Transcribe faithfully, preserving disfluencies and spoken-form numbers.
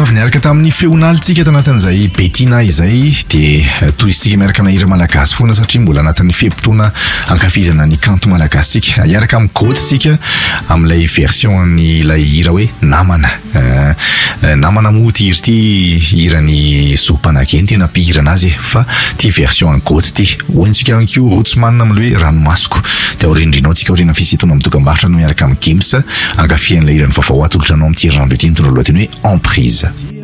vehivavy niaraka tamin'ny feonalitsika tanatin'izay Bettina izay dia toristika miaraka amina hira malagasy foana satria mbola anatin'ny fehim-potoana ankafizana ny kanto malagasy tsika iaraka amin'ny côte-tsika amin'ilay version ny ilay hira hoe namana namana moa ty hira ty hiran'ny Zopanakeny tena mpihira anazy fa ty version en côte ty hoentsika ihany koa Rootsman amin'ilay hoe ranomasoko dia aorian'indrinao tsika aoriana fisitona amin'ny dokam-barotra no miaraka amin'ny Gims ankafian'ilay hiran'ny vaovao atolotranao amin'ny tirandro ity mitondra lohateny hoe emprise.